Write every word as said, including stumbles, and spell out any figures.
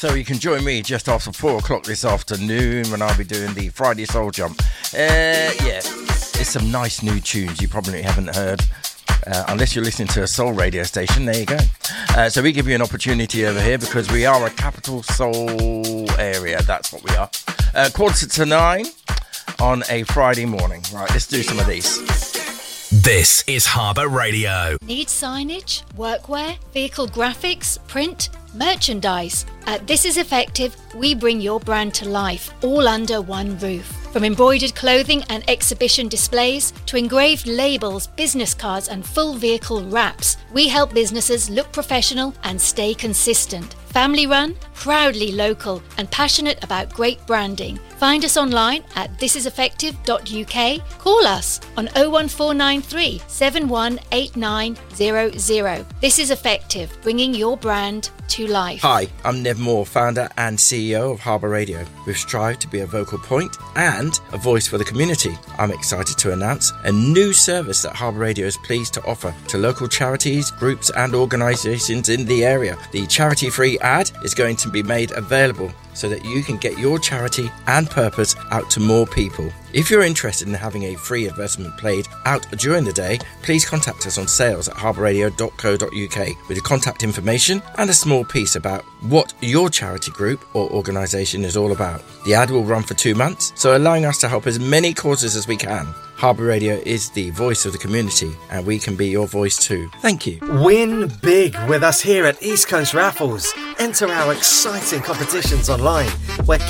So you can join me just after four o'clock this afternoon when I'll be doing the Friday Soul Jump. Uh, yeah, it's some nice new tunes you probably haven't heard. Uh, unless you're listening to a soul radio station, there you go. Uh, so we give you an opportunity over here because we are a capital soul area. That's what we are. Uh, quarter to nine on a Friday morning. Right, let's do some of these. This is Harbour Radio. Need signage, workwear, vehicle graphics, print, merchandise? At This Is Effective, we bring your brand to life, all under one roof. From embroidered clothing and exhibition displays to engraved labels, business cards and full vehicle wraps, we help businesses look professional and stay consistent. Family run, proudly local and passionate about great branding. Find us online at this is effective dot U K. Call us on oh one four nine three, seven one eight nine zero zero. This is Effective, bringing your brand to life. Hi, I'm Nev Moore, founder and C E O of Harbour Radio. We've strived to be a vocal point and a voice for the community. I'm excited to announce a new service that Harbour Radio is pleased to offer to local charities, groups and organisations in the area. The charity-free ad is going to be made available so that you can get your charity and purpose out to more people. If you're interested in having a free advertisement played out during the day, please contact us on sales at harbour radio dot co dot U K with your contact information and a small piece about what your charity group or organisation is all about. The ad will run for two months, so allowing us to help as many causes as we can. Harbour Radio is the voice of the community and we can be your voice too. Thank you. Win big with us here at East Coast Raffles. Enter our exciting competitions online where